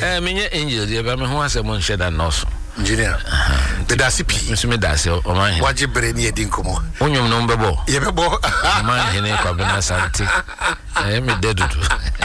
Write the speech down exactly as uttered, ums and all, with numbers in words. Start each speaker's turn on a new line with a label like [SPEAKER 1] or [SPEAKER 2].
[SPEAKER 1] Eh menye angel dey ba me ho asem nhwe da nọọsụ.
[SPEAKER 2] Engineer. The dasipi.
[SPEAKER 1] Miss me dasi o man.
[SPEAKER 2] Waje breni edin komo.
[SPEAKER 1] Onyum no mbebo.
[SPEAKER 2] Ye bebo.
[SPEAKER 1] Man hene kwa bena santi. Eh me dedudu.